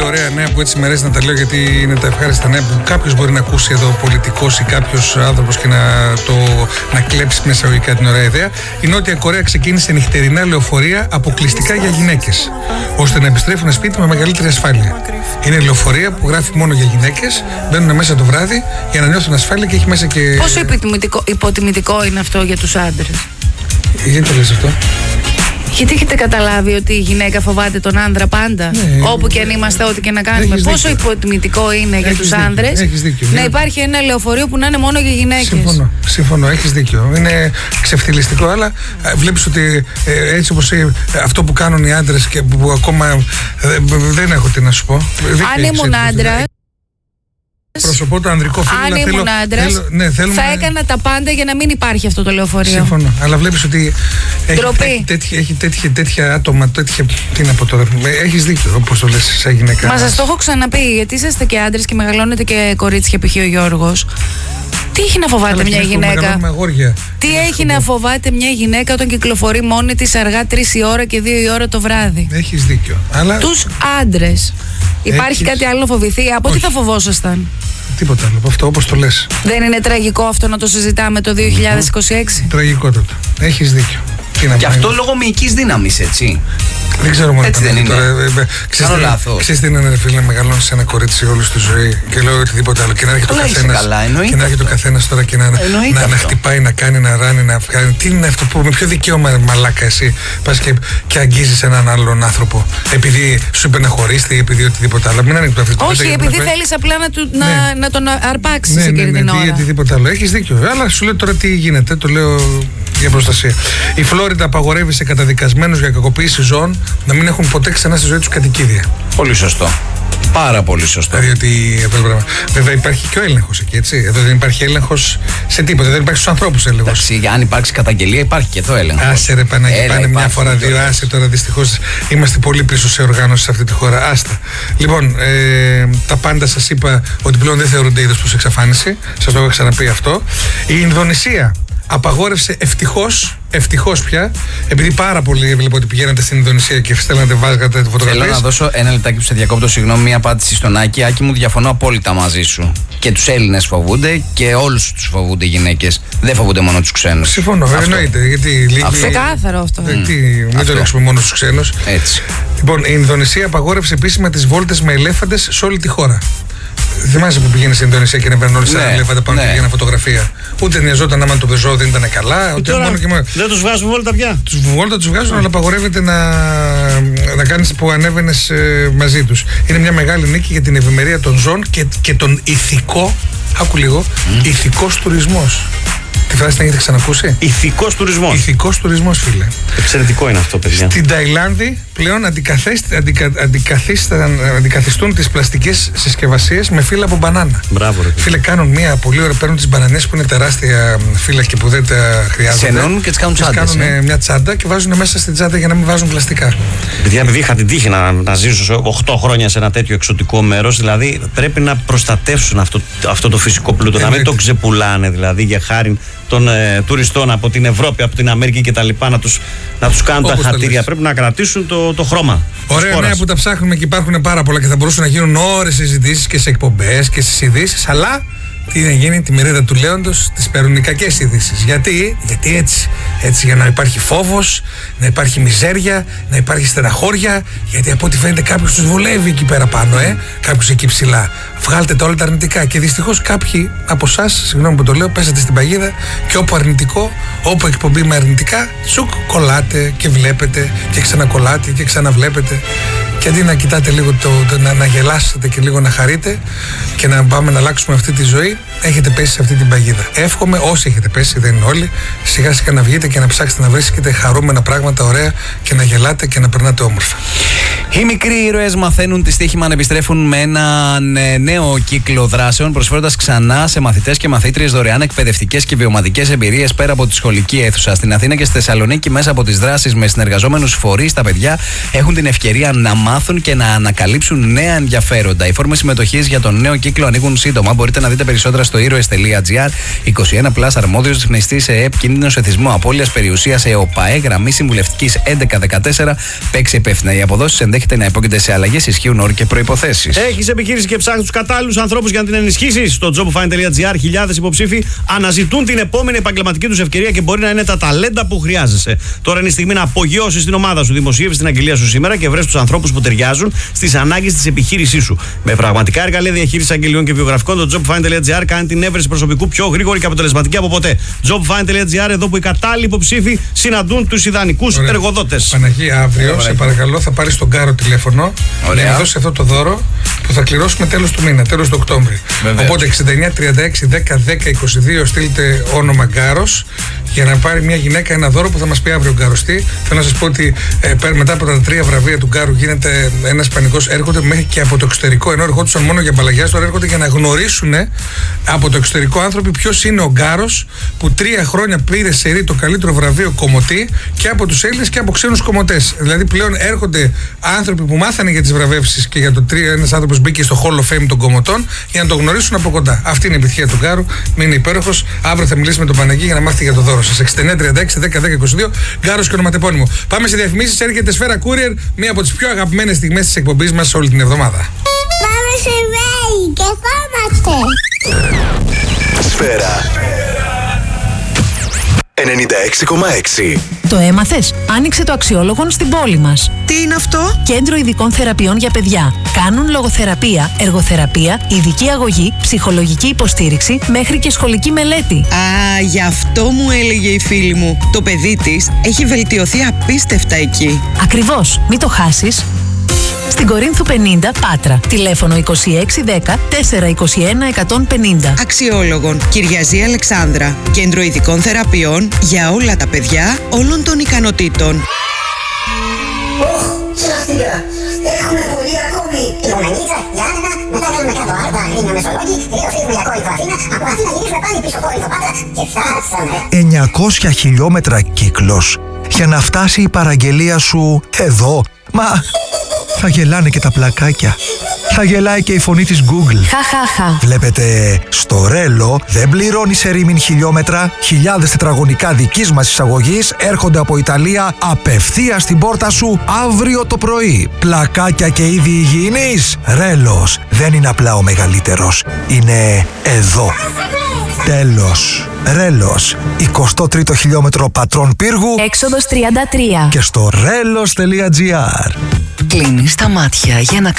ωραία νέα που έτσι με αρέσει να τα λέω, γιατί είναι τα ευχάριστα νέα που κάποιος μπορεί να ακούσει εδώ, πολιτικός ή κάποιος άνθρωπος, και να κλέψει με εισαγωγικά την ωραία ιδέα. Η Νότια Κορέα ξεκίνησε νυχτερινά λεωφορεία αποκλειστικά για γυναίκες, ώστε να επιστρέφουν σπίτι με μεγαλύτερη ασφάλεια. Είναι λεωφορεία που γράφει μόνο για γυναίκες, μπαίνουν μέσα το βράδυ για να νιώθουν ασφάλεια και έχει μέσα και. Πόσο υποτιμητικό είναι αυτό για τους άντρες? Γιατί το λες αυτό? Γιατί έχετε καταλάβει ότι η γυναίκα φοβάται τον άνδρα πάντα, όπου και αν είμαστε, ό,τι και να κάνουμε. Πόσο υποτιμητικό είναι για τους άνδρες να υπάρχει ένα λεωφορείο που να είναι μόνο για γυναίκες. Συμφωνώ, έχεις δίκιο. Είναι ξεφτυλιστικό, αλλά βλέπεις ότι έτσι όπως αυτό που κάνουν οι άντρες και που ακόμα δεν έχω τι να σου πω. Αν ήμουν άντρας, προσωπώ το ανδρικό φίλο. Αν ήμουν άντρας, θα έκανα τα πάντα για να μην υπάρχει αυτό το λεωφορείο. Συμφωνώ. Αλλά βλέπεις ότι έχει τέτοια άτομα, τι να πω τώρα. Έχεις δίκιο, όπως το λες, σαν γυναίκα. Μα σας το έχω ξαναπεί, γιατί είσαστε και άντρες και μεγαλώνετε και κορίτσια, π.χ. ο Γιώργος. Τι έχει να φοβάται μια γυναίκα? Τι έχει να φοβάται μια γυναίκα όταν κυκλοφορεί μόνη της αργά 3 η ώρα και 2 η ώρα το βράδυ? Έχεις δίκιο. Αλλά τους άντρες. Υπάρχει κάτι άλλο να φοβηθεί? Από τι θα φοβόσασταν? Τίποτα άλλο από αυτό, όπως το λες. Δεν είναι τραγικό αυτό να το συζητάμε το 2026? Τραγικότατο. Έχεις δίκιο. Και αυτό λόγω μυϊκής δύναμης, έτσι. Δεν ξέρω μόνο έτσι δεν είναι. Κάνω λάθος. Ξέρεις τι είναι, ρε φίλε, να μεγαλώνεις σε ένα κορίτσι όλη τη ζωή και λέω οτιδήποτε άλλο. Και να έρχεται ο καθένας τώρα και να χτυπάει, να κάνει, να ράνει, να βγάλει. Τι είναι αυτό που με ποιο δικαίωμα, μαλάκα, εσύ πας και αγγίζεις έναν άλλον άνθρωπο επειδή σου είπε να χωρίσει ή επειδή οτιδήποτε άλλο? Μην ανοίγει το αυτό. Όχι, επειδή θέλεις απλά να τον αρπάξεις εκείνη την ώρα. Ναι, οτιδήποτε άλλο. Έχεις δίκιο. Αλλά σου λέω τώρα τι γίνεται, το λέω για προστασία. Η Φλόριντα απαγορεύει σε καταδικασμένους για κακοποίηση ζώων να μην έχουν ποτέ ξανά στη ζωή τους κατοικίδια. Πολύ σωστό. Πάρα πολύ σωστό. Βέβαια υπάρχει και ο έλεγχος εκεί, έτσι. Εδώ δεν υπάρχει έλεγχος σε τίποτα. Δεν υπάρχει στους ανθρώπους έλεγχος. Εντάξει, αν υπάρξει καταγγελία, υπάρχει και εδώ έλεγχος. Άσε ρε Παναγί, πάνε μια φορά, δύο. Άσε τώρα, δυστυχώς είμαστε πολύ πίσω σε οργάνωση σε αυτή τη χώρα. Άστα. Λοιπόν, τα πάντα σας είπα ότι πλέον δεν θεωρούνται είδος προς εξαφάνιση. Σας το έχω ξαναπεί αυτό. Η Ινδονησία απαγόρευσε ευτυχώς πια, επειδή πάρα πολλοί βλέπω ότι πηγαίνατε στην Ινδονησία και στέλνατε, βάζατε φωτογραφίες. Θέλω να δώσω ένα λεπτάκι που σε διακόπτω, συγγνώμη, μια απάντηση στον Άκη. Άκη μου, διαφωνώ απόλυτα μαζί σου. Και τους Έλληνες φοβούνται και όλους τους φοβούνται οι γυναίκες. Δεν φοβούνται μόνο τους ξένους. Συμφωνώ, εννοείται. Γιατί ξεκάθαρο αυτό. Μην το ρίξουμε μόνο στους ξένους. Έτσι. Λοιπόν, η Ινδονησία απαγόρευσε επίσημα τις βόλτες με ελέφαντες σε όλη τη χώρα. Θυμάσαι που πήγαινε στην Ινδονησία και ανεβαίνουν όλοι σαν ελέφαντα πάνω και πήγαιναν φωτογραφία? Ούτε νοιαζόταν άμα το ζώο δεν ήταν καλά. Δεν τους βγάζουν βόλτα πια. Βόλτα τους βγάζουν, αλλά απαγορεύεται να κάνεις που ανέβαινες μαζί τους. Είναι μια μεγάλη νίκη για την ευημερία των ζώων και τον ηθικό, άκου λίγο, ηθικός τουρισμός. Τη φράση την έχετε ξανακούσει? Ηθικός τουρισμός. Ηθικός τουρισμός, φίλε. Εξαιρετικό είναι αυτό, παιδιά. Στην Ταϊλάνδη πλέον αντικαθιστούν τις πλαστικές συσκευασίες με φύλλα από μπανάνα. Μπράβο, ρε. Φίλε, κάνουν μια πολύ ωραία. Παίρνουν τις μπανανές που είναι τεράστια φύλλα και που δεν τα χρειάζονται. Σενώνουν και τις κάνουν τσάντες. Κάνουν μια τσάντα και βάζουν μέσα στην τσάντα για να μην βάζουν πλαστικά. Παιδιά, επειδή είχα την τύχη να ζήσω 8 χρόνια σε ένα τέτοιο εξωτικό μέρος, δηλαδή πρέπει να προστατεύσουν αυτό το φυσικό πλούτο. Να μην το ξεπουλάνε, δηλαδή για χάρη των τουριστών από την Ευρώπη, από την Αμερική κτλ. Να τους κάνουν τα χαρτίρια. Πρέπει να κρατήσουν το χρώμα. Ωραία νέα που τα ψάχνουμε και υπάρχουν πάρα πολλά και θα μπορούσαν να γίνουν ώρες συζητήσεις και σε εκπομπές και στις ειδήσεις. Αλλά τι να γίνει, τη μερίδα του λέοντος τις παίρνουν οι κακές ειδήσεις. Γιατί έτσι για να υπάρχει φόβος, να υπάρχει μιζέρια, να υπάρχει στεναχώρια. Γιατί από ό,τι φαίνεται κάποιος τους βολεύει εκεί πέρα πάνω, κάποιος εκεί ψηλά. Βγάλτε τα όλα τα αρνητικά. Και δυστυχώς κάποιοι από εσάς, συγγνώμη που το λέω, πέσατε στην παγίδα και όπου αρνητικό, όπου εκπομπή με αρνητικά, τσουκ, κολλάτε και βλέπετε και ξανακολλάτε και ξαναβλέπετε. Και αντί να κοιτάτε λίγο, να γελάσετε και λίγο να χαρείτε και να πάμε να αλλάξουμε αυτή τη ζωή, έχετε πέσει σε αυτή την παγίδα. Εύχομαι όσοι έχετε πέσει, δεν είναι όλοι, σιγά σιγά να βγείτε και να ψάξετε να βρίσκετε χαρούμενα πράγματα ωραία και να γελάτε και να περνάτε όμορφα. Οι μικροί ήρωες μαθαίνουν τη στοίχημα να επιστρέφουν με έναν νέο κύκλο δράσεων, προσφέροντας ξανά σε μαθητές και μαθήτριες δωρεάν εκπαιδευτικές και βιωματικές εμπειρίες πέρα από τη σχολική αίθουσα. Στην Αθήνα και στη Θεσσαλονίκη, μέσα από τις δράσεις με συνεργαζόμενους φορείς, τα παιδιά έχουν την ευκαιρία να μάθουν μάθουν και να ανακαλύψουν νέα ενδιαφέροντα. Οι φόρμες συμμετοχής για τον νέο κύκλο ανοίγουν σύντομα. Μπορείτε να δείτε περισσότερα στο ήρωες.gr. 21+ αρμόδιος ρυθμιστής σε ΕΕΠ, κίνδυνο εθισμού, απώλειας περιουσίας, ΕΟΠΑΕ, γραμμή συμβουλευτικής 1114. Παίξε υπεύθυνα. Οι αποδόσεις ενδέχεται να υπόκειται σε αλλαγές, ισχύουν όροι και προϋποθέσεις. Έχεις επιχείρηση και ψάχνεις τους κατάλληλους ανθρώπους για να την ενισχύσεις? Στο jobfind.gr χιλιάδες υποψήφοι αναζητούν την επόμενη επαγγελματική τους ευκαιρία και μπορεί να είναι τα ταλέντα που χρειάζεσαι. Τώρα είναι η στιγμή να απογειώσεις την ομάδα σου. Δημοσίευσε την αγγελία σου σήμερα και βρες τους ανθρώπους που ταιριάζουν στις ανάγκες της επιχείρησής σου. Με πραγματικά εργαλεία διαχείρισης αγγελιών και βιογραφικών, το jobfind.gr κάνει την έβρεση προσωπικού πιο γρήγορη και αποτελεσματική από ποτέ. Jobfind.gr, εδώ που οι κατάλληλοι υποψήφοι συναντούν τους ιδανικούς εργοδότες. Παναγία, αύριο σε παρακαλώ θα πάρεις τον Κάρο τηλέφωνο να μου δώσει αυτό το δώρο που θα κληρώσουμε τέλος του μήνα, τέλος του Οκτώβρη. Οπότε 69 36 10 10 22 στείλτε όνομα Γκάρος για να πάρει μια γυναίκα ένα δώρο που θα μας πει αύριο ο Γκάρος. Τι θέλω να σας πω ότι μετά από τα 3 βραβεία του Γκάρου γίνεται ένας πανικός, έρχονται μέχρι και από το εξωτερικό, ενώ ερχόντουσαν μόνο για μπαλαγιάς, τώρα έρχονται για να γνωρίσουν από το εξωτερικό άνθρωποι ποιος είναι ο Γκάρος που 3 χρόνια πήρε σερί το καλύτερο βραβείο κομμωτή και από τους Έλληνες και από ξένους κομμωτές. Δηλαδή πλέον έρχονται άνθρωποι που μάθανε για τις βραβεύσεις και για το 3, ένας άνθρωπος μπήκε στο Hall of Fame των κομμωτών για να το γνωρίσουν από κοντά. Αυτή είναι η επιτυχία του Γκάρου. Μείνει υπέροχος. Αύριο θα μιλήσουμε με τον Παναγί για να μάθετε για το δώρο σας. 69 36 10 10 22 Γκάρος και ονοματεπώνυμο. Πάμε σε διαφημίσεις. Έρχεται Σφαίρα Courier, μία από τις πιο αγαπημένες στιγμές της εκπομπής μας όλη την εβδομάδα. Πάμε σε Βέη και φάμαστε. Σφαίρα 96,6. Το έμαθες? Άνοιξε το Αξιόλογον στην πόλη μας. Τι είναι αυτό? Κέντρο ειδικών θεραπείων για παιδιά. Κάνουν λογοθεραπεία, εργοθεραπεία, ειδική αγωγή, ψυχολογική υποστήριξη μέχρι και σχολική μελέτη. Α, γι' αυτό μου έλεγε η φίλη μου. Το παιδί της έχει βελτιωθεί απίστευτα εκεί. Ακριβώς, μην το χάσεις. Στην Κορίνθου 50, Πάτρα. Τηλέφωνο 2610 421 150. Αξιόλογον, Κυριαζή Αλεξάνδρα. Κέντρο ειδικών θεραπείων για όλα τα παιδιά όλων των ικανοτήτων. Σωστικά. Έχουμε πολύ ακόμη. Λογανίτσα, Γιάννενα, μετά κάνουμε κάτω Άρτα, Αγρίνια, Μεσολόγγι, φύγουμε για Κόρινθο Αθήνα, από Αθήνα γυρίσουμε πάλι πίσω Κόρινθο Πάτρα και φτάσαμε. 900 χιλιόμετρα κύκλος για να φτάσει η παραγγελία σου εδώ. Μα θα γελάνε και τα πλακάκια. Θα γελάει και η φωνή της Google. Χαχαχα. Βλέπετε, στο Ρέλο δεν πληρώνει σε ρήμην χιλιόμετρα. Χιλιάδες τετραγωνικά δικής μας εισαγωγής έρχονται από Ιταλία απευθείας στην πόρτα σου αύριο το πρωί. Πλακάκια και είδη υγιεινής. Ρέλος δεν είναι απλά ο μεγαλύτερος. Είναι εδώ. Τέλος. Ρέλος. 23ο χιλιόμετρο Πατρών Πύργου. Έξοδος 33. Και στο relos.gr. Κλείνεις τα μάτια για να